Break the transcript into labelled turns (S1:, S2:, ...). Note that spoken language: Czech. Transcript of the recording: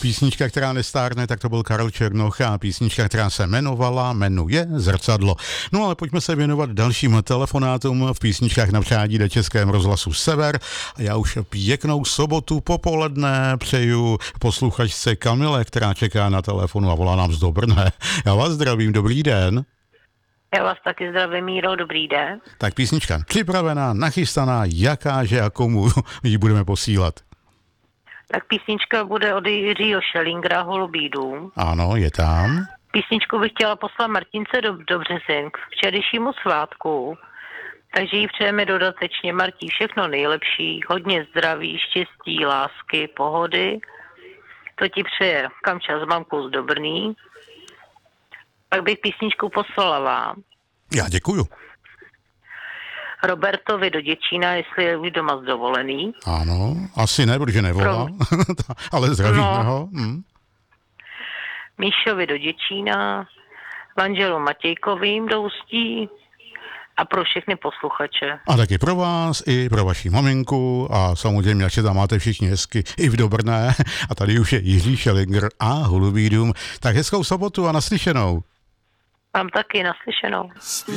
S1: Písnička, která nestárne, tak to byl Karel Černoch a písnička, která se jmenuje Zrcadlo. No ale pojďme se věnovat dalším telefonátům v písničkách na přádí na Českém rozhlasu Sever. A já už pěknou sobotu popoledne přeju posluchačce Kamile, která čeká na telefonu a volá nám z Dobrné. Já vás zdravím, dobrý den.
S2: Já vás taky zdravím, Míro, dobrý den.
S1: Tak písnička připravená, nachystaná, jakáže a komu ji budeme posílat?
S2: Tak písnička bude od Jiřího Šelingera, Holubý dům.
S1: Ano, je tam.
S2: Písničku bych chtěla poslat Martince do Březin k včerejšímu svátku, takže jí přejeme dodatečně, Martí, všechno nejlepší, hodně zdraví, štěstí, lásky, pohody. To ti přeje Kamča s mamkou z Dobrný. Pak bych písničku poslala vám.
S1: Já děkuju.
S2: Robertovi do Děčína, jestli je už doma z dovolený.
S1: Ano, asi ne, protože nevolá, ale zdravíme ho.
S2: Míšovi do Děčína, manželu Matějkovým do Ústí a pro všechny posluchače.
S1: A taky pro vás, i pro vaši maminku a samozřejmě, jak se tam máte všichni hezky, i v Dobrné. A tady už je Jiří Šelinger a Holubý dům. Tak hezkou sobotu a naslyšenou.
S2: Vám taky naslyšenou.